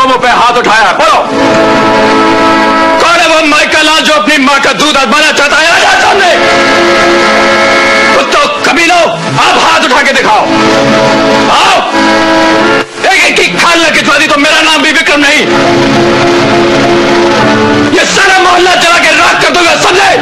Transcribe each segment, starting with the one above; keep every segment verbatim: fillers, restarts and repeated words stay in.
मुंह पे हाथ उठाया? बोलो, कौन है वो माइकल लाल जो अपनी मां का दूध आजमाना चाहता है? आजा सामने। तो कमीनो, आप हाथ उठा के दिखाओ। आओ, एक एक की खाल न खिंचवा दी तो मेरा नाम भी विक्रम नहीं। ये सारा मोहल्ला जला के राख कर दूंगा, समझे?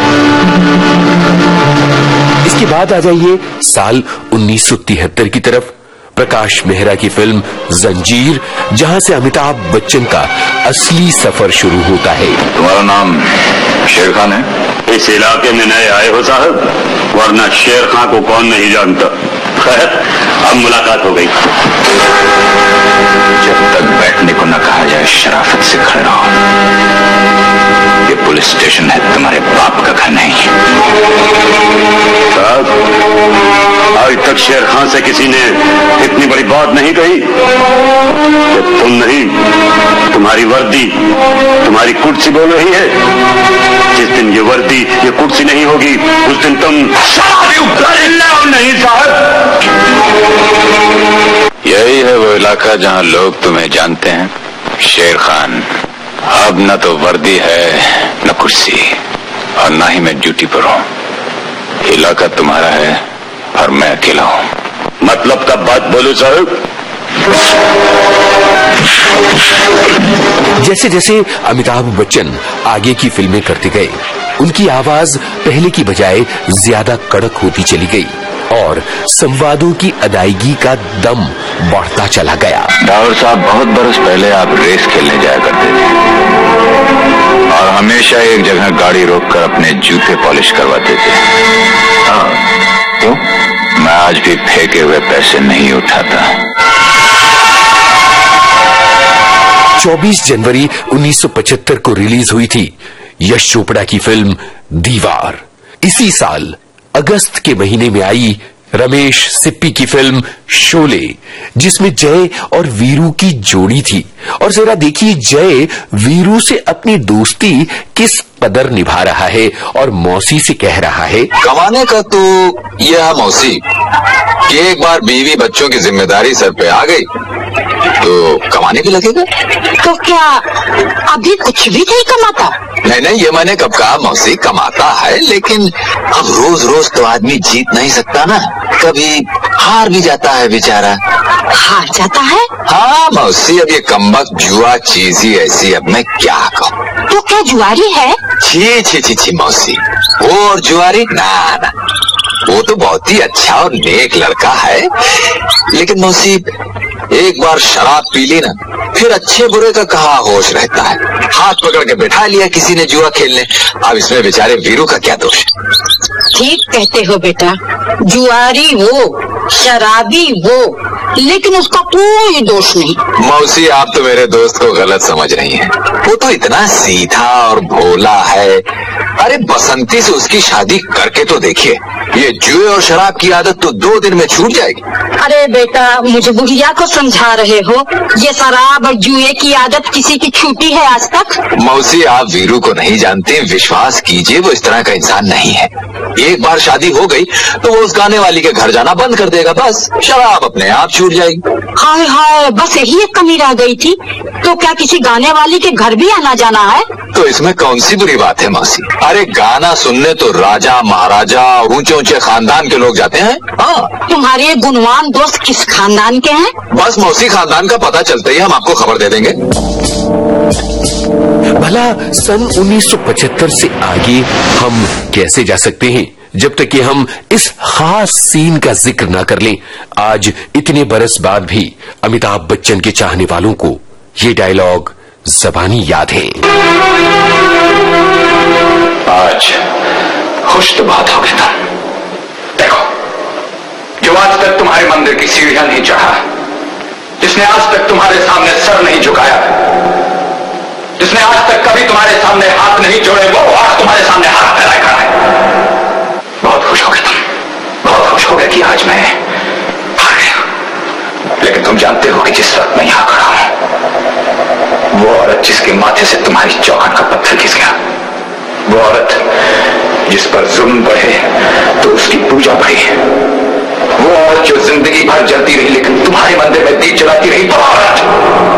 इसके बाद आ जाइए साल उन्नीस सौ तिहत्तर की तरफ। प्रकाश मेहरा की फिल्म जंजीर, जहां से अमिताभ बच्चन का असली सफर शुरू होता है। तुम्हारा नाम शेर खान है? इस इलाके में नए आए हो साहब, वरना शेर खान को कौन नहीं जानता। खैर, अब मुलाकात हो गई। जब तक बैठने को न कहा जाए शराफत से खड़ा हो। ये पुलिस स्टेशन है, तुम्हारे बाप का घर नहीं। साहब, आज तक शेर खान से किसी ने इतनी बड़ी बात नहीं कही। जब तुम नहीं, तुम्हारी वर्दी, तुम्हारी कुर्सी बोल रही है। जिस दिन ये वर्दी, ये कुर्सी नहीं होगी, उस दिन तुम नहीं साहब। यही है वो इलाका जहां लोग तुम्हें जानते हैं, शेर खान। अब न तो वर्दी है, न कुर्सी, और न ही मैं ड्यूटी पर हूं। इलाका तुम्हारा है और मैं अकेला हूं। मतलब का बात बोलो साहब। जैसे जैसे अमिताभ बच्चन आगे की फिल्में करते गए, उनकी आवाज पहले की बजाय ज्यादा कड़क होती चली गई और संवादों की अदायगी का दम बढ़ता चला गया। डावर साहब, बहुत बरस पहले आप रेस खेलने जाया करते थे और हमेशा एक जगह गाड़ी रोककर अपने जूते पॉलिश करवाते थे। हाँ, क्यों? मैं आज भी फेंके हुए पैसे नहीं उठाता। चौबीस जनवरी उन्नीस सौ पचहत्तर को रिलीज हुई थी यश चोपड़ा की फिल्म दीवार। इसी साल अगस्त के महीने में आई रमेश सिप्पी की फिल्म शोले, जिसमें जय और वीरू की जोड़ी थी। और जरा देखिए जय वीरू से अपनी दोस्ती किस कदर निभा रहा है और मौसी से कह रहा है, कमाने का तो यह है मौसी कि एक बार बीवी बच्चों की जिम्मेदारी सर पे आ गई तो कमाने भी लगेगा। तो क्या अभी कुछ भी नहीं कमाता? नहीं नहीं, ये मैंने कब कहा मौसी, कमाता है, लेकिन अब रोज रोज तो आदमी जीत नहीं सकता ना, कभी हार भी जाता है बेचारा। हार जाता है? हाँ मौसी, अब ये कमबख्त जुआ चीज ही ऐसी, अब मैं क्या कहूँ। तो क्या जुआरी है? छी छी छी छी मौसी, वो और जुआरी ना ना, वो तो बहुत ही अच्छा और नेक लड़का है, लेकिन मौसी एक बार शराब पी ली ना, फिर अच्छे बुरे का कहाँ होश रहता है। हाथ पकड़ के बैठा लिया किसी ने जुआ खेलने, अब इसमें बेचारे वीरू का क्या दोष? ठीक कहते हो बेटा, जुआरी वो, शराबी वो, लेकिन उसका कोई दोष नहीं। मौसी, आप तो मेरे दोस्त को गलत समझ रही हैं। वो तो इतना सीधा और भोला है। अरे बसंती से उसकी शादी करके तो देखिए, ये जुए और शराब की आदत तो दो दिन में छूट जाएगी। अरे बेटा, मुझे बुढ़िया को समझा रहे हो? ये शराब और जुए की आदत किसी की छूटी है आज तक? मौसी, आप वीरू को नहीं जानते, विश्वास कीजिए वो इस तरह का इंसान नहीं है। एक बार शादी हो गई तो वो उस गाने वाली के घर जाना बंद कर देगा, बस शराब अपने आप छूट जाएगी। हाय हाय, बस यही एक कमी रह गई थी। तो क्या किसी गाने वाली के घर भी आना जाना है? तो इसमें कौन सी बुरी बात है मौसी? अरे गाना सुनने तो राजा महाराजा ऊंचे ऊंचे खानदान के लोग जाते हैं। हाँ, तुम्हारे गुणवान दोस्त किस खानदान के हैं? बस मौसी, खानदान का पता चलते ही हम आपको खबर दे देंगे। भला सन उन्नीस सौ पचहत्तर से आगे हम कैसे जा सकते हैं, जब तक कि हम इस खास सीन का जिक्र ना कर लें। आज इतने बरस बाद भी अमिताभ बच्चन के चाहने वालों को ये डायलॉग ज़बानी याद है। आज खुश तो बात हो गया। देखो, जो आज तक तुम्हारे मंदिर की सीढ़ियां नहीं चढ़ा, जिसने आज तक तुम्हारे सामने सर नहीं झुकाया, जिसने आज तक कभी तुम्हारे सामने हाथ नहीं जोड़े, वो आज तुम्हारे सामने हाथ फैलाए खड़ा है। बहुत खुश हो गए तुम, बहुत खुश हो गए कि आज मैं हार गया। लेकिन तुम जानते हो कि जिस वक्त मैं यहां खड़ा हूं, वो औरत जिसके माथे से तुम्हारी चौखट का पत्थर खिस गया, वो औरत जिस पर जुल्म बढ़े तो उसकी पूजा बढ़ी, वो औरत जो जिंदगी भर जलती रही लेकिन तुम्हारे मंदिर में दीप जलाती रही, वो औरत